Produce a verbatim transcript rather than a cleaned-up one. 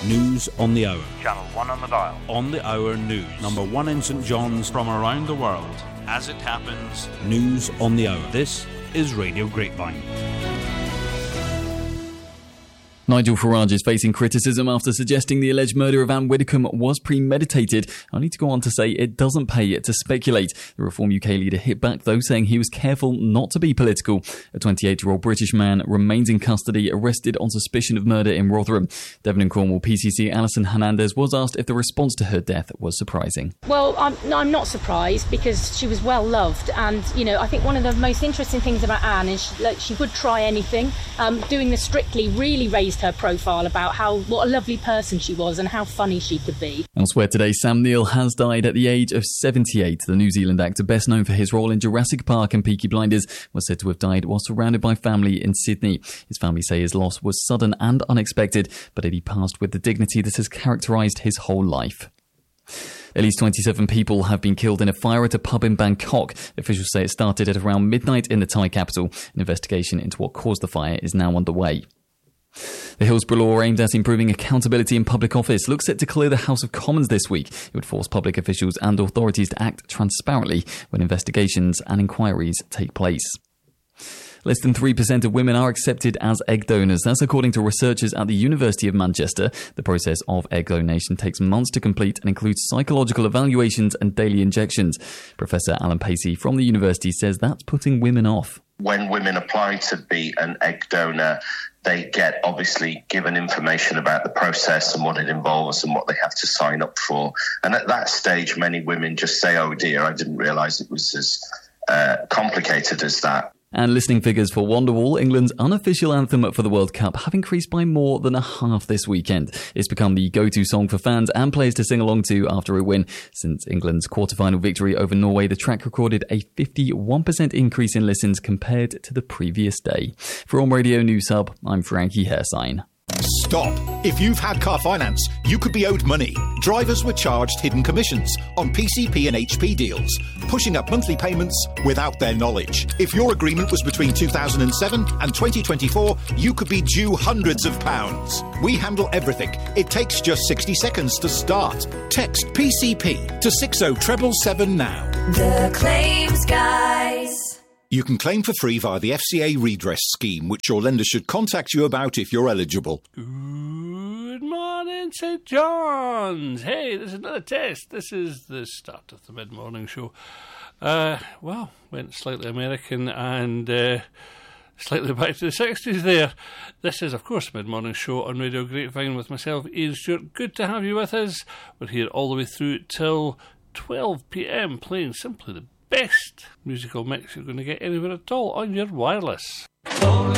News on the hour. Channel one on the dial. On the hour news. Number one in St John's. From around the world. As it happens. News on the hour. This is Radio Grapevine. Nigel Farage is facing criticism after suggesting the alleged murder of Anne Widdecombe was premeditated, only to go on to say it doesn't pay to speculate. The Reform U K leader hit back, though, saying he was careful not to be political. A twenty-eight-year-old British man remains in custody, arrested on suspicion of murder in Rotherham. Devon and Cornwall P C C Alison Hernandez was asked if the response to her death was surprising. Well, I'm, no, I'm not surprised because she was well loved, and, you know, I think one of the most interesting things about Anne is she, like, she would try anything. Um, doing the Strictly really raised her profile about how what a lovely person she was and how funny she could be. Elsewhere today, Sam Neill has died at the age of seventy-eight. The New Zealand actor, best known for his role in Jurassic Park and Peaky Blinders, was said to have died while surrounded by family in Sydney. His family say his loss was sudden and unexpected, but that he passed with the dignity that has characterised his whole life. At least twenty-seven people have been killed in a fire at a pub in Bangkok. Officials say it started at around midnight in the Thai capital. An investigation into what caused the fire is now underway. The Hillsborough law aimed at improving accountability in public office looks set to clear the House of Commons this week. It would force public officials and authorities to act transparently when investigations and inquiries take place. Less than three percent of women are accepted as egg donors. That's according to researchers at the University of Manchester. The process of egg donation takes months to complete and includes psychological evaluations and daily injections. Professor Alan Pacey from the university says that's putting women off. When women apply to be an egg donor, they get obviously given information about the process and what it involves and what they have to sign up for. And at that stage, many women just say, oh dear, I didn't realise it was as uh, complicated as that. And listening figures for Wonderwall, England's unofficial anthem for the World Cup, have increased by more than a half this weekend. It's become the go-to song for fans and players to sing along to after a win. Since England's quarter-final victory over Norway, the track recorded a fifty-one percent increase in listens compared to the previous day. For On Radio News Hub, I'm Frankie Hairsign. Stop. If you've had car finance, you could be owed money. Drivers were charged hidden commissions on P C P and H P deals, pushing up monthly payments without their knowledge. If your agreement was between two thousand seven and twenty twenty-four, you could be due hundreds of pounds. We handle everything. It takes just sixty seconds to start. Text P C P to six oh seven seven now. The Claims Guys. You can claim for free via the F C A redress scheme, which your lender should contact you about if you're eligible. Good morning, St John's. Hey, this is another test. This is the start of the mid-morning show. Uh, well, went slightly American and uh, slightly back to the sixties there. This is, of course, Mid-Morning Show on Radio Grapevine with myself, Ian Stewart. Good to have you with us. We're here all the way through till twelve p.m, playing simply the best musical mix you're going to get anywhere at all on your wireless. Only